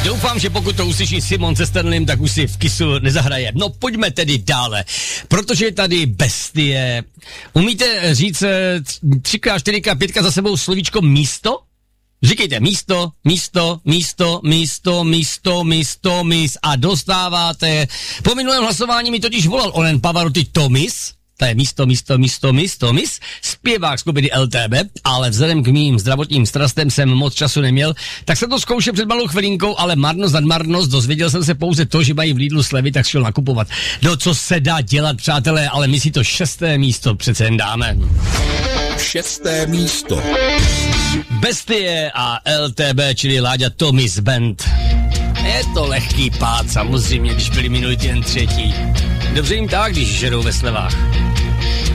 Doufám, že pokud to uslyší Simon se Stanleym, tak už si v Kissu nezahraje. No pojďme tedy dále, protože je tady bestie. Umíte říct 3x, 4x, 5x za sebou slovíčko místo? Říkejte místo a dostáváte. Po minulém hlasování mi totiž volal onen Pavarotti Tomis, to je Tomis, zpěvák skupiny LTB, ale vzhledem k mým zdravotním strastem jsem moc času neměl, tak jsem to zkoušel před malou chvilinkou, ale marnost nad marnost, dozvěděl jsem se pouze to, že mají v Lidlu slevy, tak šel nakupovat. No co se dá dělat, přátelé, ale my si to 6. místo přece jen dáme. 6. místo. Bestie a LTB, čili Láďa Tomis Band. Je to lehký pád, samozřejmě, když byli minulý týden 3. Dobře jim tak, když žerou ve slevách.